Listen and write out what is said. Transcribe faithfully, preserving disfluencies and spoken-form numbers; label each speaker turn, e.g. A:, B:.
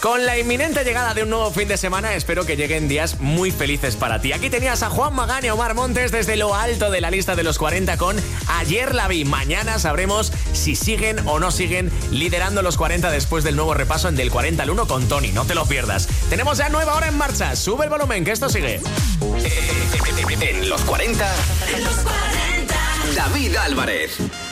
A: Con la inminente llegada de un nuevo fin de semana, espero que lleguen días muy felices para ti. Aquí tenías a Juan Magán y a Omar Montes desde lo alto de la lista de los cuarenta con Ayer la vi. Mañana sabremos si siguen o no siguen liderando los cuarenta después del nuevo repaso en Del cuarenta al uno con Tony. No te lo pierdas. Tenemos ya nueva hora en marcha. Sube el volumen, que esto sigue.
B: En los cuarenta, en los cuarenta, David Álvarez.